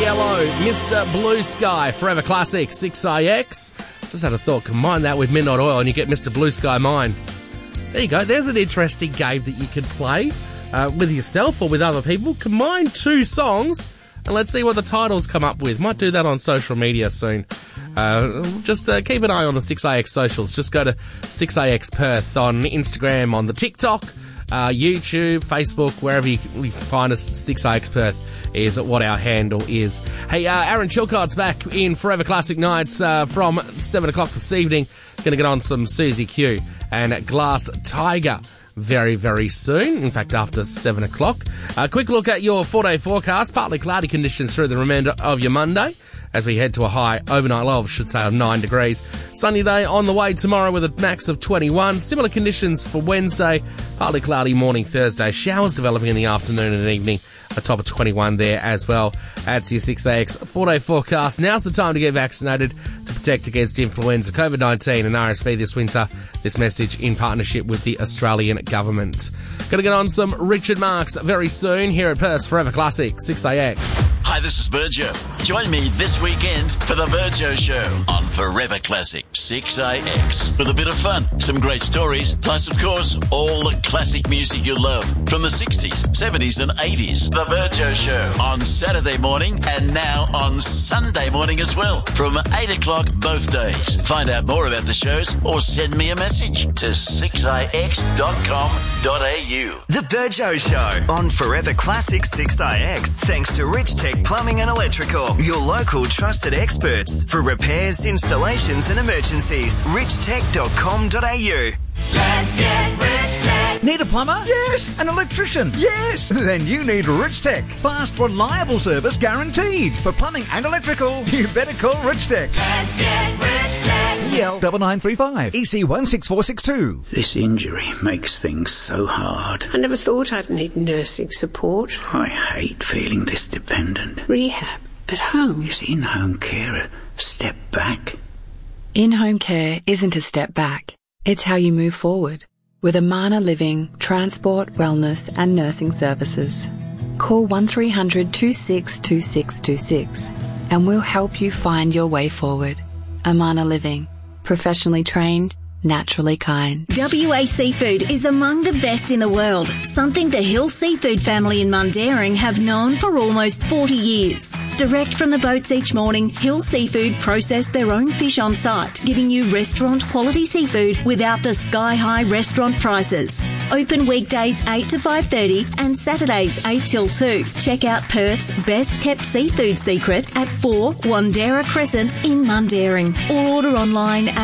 Yellow, Mr. Blue Sky, Forever Classic, 6AX. Just had a thought, combine that with Midnight Oil and you get Mr. Blue Sky Mine. There you go, there's an interesting game that you can play with yourself or with other people. Combine two songs and let's see what the titles come up with. Might do that on social media soon. Just keep an eye on the 6AX socials. Just go to 6AX Perth on Instagram, on the TikTok, YouTube, Facebook, wherever you find us. 6AX Perth is what our handle is. Hey, Aaron Chilcott's back in Forever Classic Nights from 7 o'clock this evening. Going to get on some Susie Q and Glass Tiger very, very soon. In fact, after 7 o'clock. A quick look at your 4-day forecast. Partly cloudy conditions through the remainder of your Monday as we head to a high overnight low, of 9 degrees. Sunny day on the way tomorrow with a max of 21. Similar conditions for Wednesday. Partly cloudy morning Thursday. Showers developing in the afternoon and evening. A top of 21 there as well. That's your 6AX 4-day forecast. Now's the time to get vaccinated to protect against influenza, COVID-19 and RSV this winter. This message in partnership with the Australian government. Going to get on some Richard Marx very soon here at Perth's Forever Classic, 6AX. Hi, this is Virgio. Join me this weekend for the Virgio Show on Forever Classic 6AX. With a bit of fun, some great stories, plus, of course, all the classic music you love from the 60s, 70s and 80s. The Virgio Show on Saturday morning and now on Sunday morning as well from 8 o'clock both days. Find out more about the shows or send me a message to 6ix.com.au. The Virgio Show on Forever Classic 6ix. Thanks to Rich Tech Plumbing and Electrical, your local trusted experts for repairs, installations and emergencies. richtech.com.au. Let's get Rich Tech. Need a plumber? Yes. An electrician? Yes. Then you need Rich Tech. Fast, reliable service guaranteed. For plumbing and electrical, you better call Rich Tech. Let's get Rich Tech. EL 9935 EC 16462. This injury makes things so hard. I never thought I'd need nursing support. I hate feeling this dependent. Rehab at home. Is in-home care a step back? In-home care isn't a step back. It's how you move forward with Amana Living, Transport, Wellness and Nursing Services. Call 1300 262626 and we'll help you find your way forward. Amana Living, professionally trained, naturally kind. WA Seafood is among the best in the world, something the Hill Seafood family in Mundaring have known for almost 40 years. Direct from the boats each morning, Hill Seafood process their own fish on site, giving you restaurant quality seafood without the sky-high restaurant prices. Open weekdays 8 to 5:30 and Saturdays 8 till 2. Check out Perth's best-kept seafood secret at 4 Wandera Crescent in Mundaring or order online at